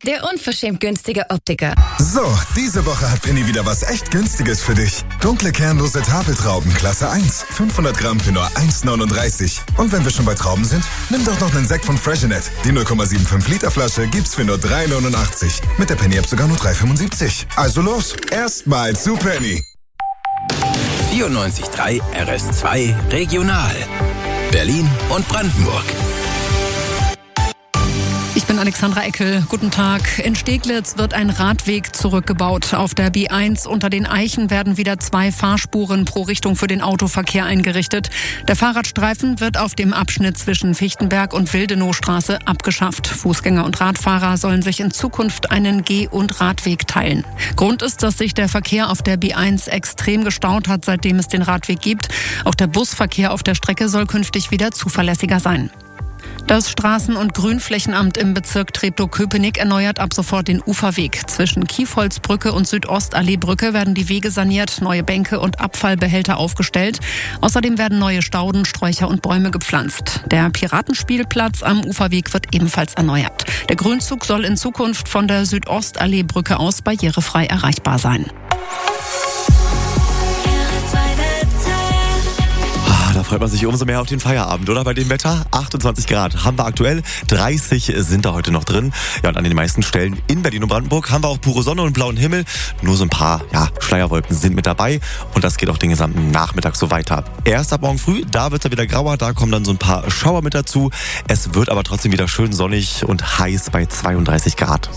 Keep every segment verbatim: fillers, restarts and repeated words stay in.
der unverschämt günstige Optiker. So, diese Woche hat Penny wieder was echt Günstiges für dich. Dunkle kernlose Tafeltrauben Klasse eins. fünfhundert Gramm für nur eins neununddreißig. Und wenn wir schon bei Trauben sind, nimm doch noch einen Sekt von Freshenet. Die null Komma fünfundsiebzig Liter Flasche gibt's für nur drei neunundachtzig. Mit der Penny-App sogar nur drei fünfundsiebzig. Also los, erstmal zu Penny. vierundneunzig Komma drei R S zwei Regional. Berlin und Brandenburg. Ich bin Alexandra Eckel. Guten Tag. In Steglitz wird ein Radweg zurückgebaut. Auf der B eins unter den Eichen werden wieder zwei Fahrspuren pro Richtung für den Autoverkehr eingerichtet. Der Fahrradstreifen wird auf dem Abschnitt zwischen Fichtenberg und Wildenowstraße abgeschafft. Fußgänger und Radfahrer sollen sich in Zukunft einen Geh- und Radweg teilen. Grund ist, dass sich der Verkehr auf der B eins extrem gestaut hat, seitdem es den Radweg gibt. Auch der Busverkehr auf der Strecke soll künftig wieder zuverlässiger sein. Das Straßen- und Grünflächenamt im Bezirk Treptow-Köpenick erneuert ab sofort den Uferweg. Zwischen Kiefholzbrücke und Südostalleebrücke werden die Wege saniert, neue Bänke und Abfallbehälter aufgestellt. Außerdem werden neue Stauden, Sträucher und Bäume gepflanzt. Der Piratenspielplatz am Uferweg wird ebenfalls erneuert. Der Grünzug soll in Zukunft von der Südostalleebrücke aus barrierefrei erreichbar sein. Da freut man sich umso mehr auf den Feierabend, oder? Bei dem Wetter. achtundzwanzig Grad haben wir aktuell, dreißig sind da heute noch drin. Ja, und an den meisten Stellen in Berlin und Brandenburg haben wir auch pure Sonne und blauen Himmel. Nur so ein paar, ja, Schleierwolken sind mit dabei. Und das geht auch den gesamten Nachmittag so weiter. Erst ab morgen früh, da wird's ja wieder grauer, da kommen dann so ein paar Schauer mit dazu. Es wird aber trotzdem wieder schön sonnig und heiß bei zweiunddreißig Grad.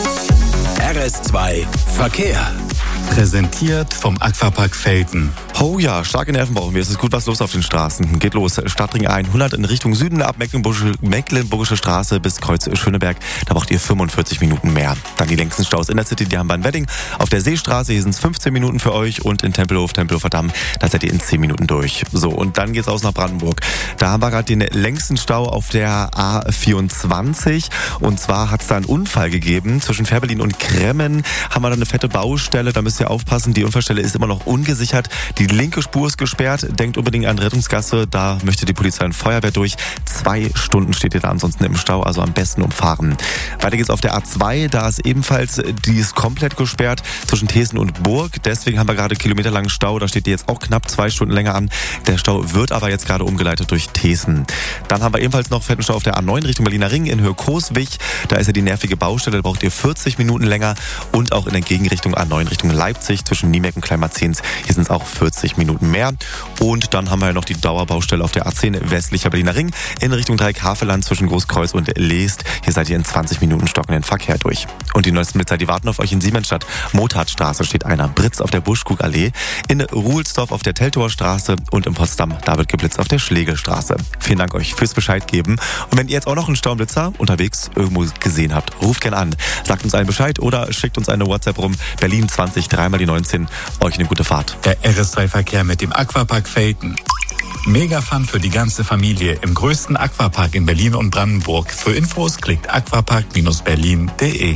R S zwei Verkehr. Präsentiert vom Aquapark Velten. Oh ja, starke Nerven brauchen wir. Es ist gut was los auf den Straßen. Geht los. Stadtring hundert in Richtung Süden ab Mecklenburgische, Mecklenburgische Straße bis Kreuz Schöneberg. Da braucht ihr fünfundvierzig Minuten mehr. Dann die längsten Staus in der City, die haben wir in Wedding. Auf der Seestraße, hier sind es fünfzehn Minuten für euch. Und in Tempelhof, Tempelhofer Damm, da seid ihr in zehn Minuten durch. So, und dann geht's aus nach Brandenburg. Da haben wir gerade den längsten Stau auf der A vierundzwanzig. Und zwar hat es da einen Unfall gegeben. Zwischen Fährberlin und Kremmen haben wir da eine fette Baustelle. Da müsst ihr aufpassen. Die Unfallstelle ist immer noch ungesichert. Die linke Spur ist gesperrt. Denkt unbedingt an Rettungsgasse. Da möchte die Polizei und Feuerwehr durch. Zwei Stunden steht ihr da ansonsten im Stau. Also am besten umfahren. Weiter geht's auf der A zwei. Da ist ebenfalls, die ist komplett gesperrt zwischen Thesen und Burg. Deswegen haben wir gerade kilometerlangen Stau. Da steht die jetzt auch knapp zwei Stunden länger an. Der Stau wird aber jetzt gerade umgeleitet durch Thesen. Dann haben wir ebenfalls noch fetten Stau auf der A neun Richtung Berliner Ring in Höhe Coswig. Da ist ja die nervige Baustelle. Da braucht ihr vierzig Minuten länger. Und auch in der Gegenrichtung A neun Richtung Leipzig zwischen Niemeck und Kleinmarzens. Hier sind es auch vierzig Minuten mehr. Und dann haben wir ja noch die Dauerbaustelle auf der A zehn westlicher Berliner Ring in Richtung Dreieck-Havelland zwischen Großkreuz und Leest. Hier seid ihr in zwanzig Minuten stockenden Verkehr durch. Und die neuesten Blitzer, die warten auf euch in Siemensstadt. Motardstraße steht einer, Britz auf der Buschkugallee, in Ruhlsdorf auf der Teltower Straße und in Potsdam, da wird geblitzt auf der Schlegelstraße. Vielen Dank euch fürs Bescheid geben. Und wenn ihr jetzt auch noch einen Staublitzer unterwegs irgendwo gesehen habt, ruft gerne an. Sagt uns allen Bescheid oder schickt uns eine WhatsApp rum. Berlin zwanzig, dreimal die neunzehn. Euch eine gute Fahrt. Der R S zwei Verkehr mit dem Aquapark Velten. Mega Fun für die ganze Familie im größten Aquapark in Berlin und Brandenburg. Für Infos klickt aquapark Berlin punkt de.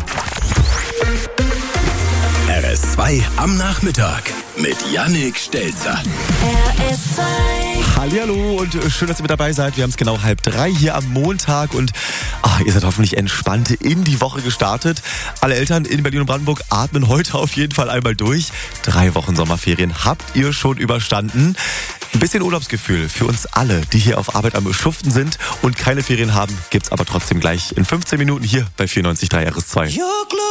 R S zwei am Nachmittag mit Yannick Stelzer. R S zwei. Hallihallo und schön, dass ihr mit dabei seid. Wir haben es genau halb drei hier am Montag und ach, ihr seid hoffentlich entspannt in die Woche gestartet. Alle Eltern in Berlin und Brandenburg atmen heute auf jeden Fall einmal durch. Drei Wochen Sommerferien habt ihr schon überstanden. Ein bisschen Urlaubsgefühl für uns alle, die hier auf Arbeit am Schuften sind und keine Ferien haben, gibt's aber trotzdem gleich in fünfzehn Minuten hier bei vierundneunzig Komma drei R S zwei.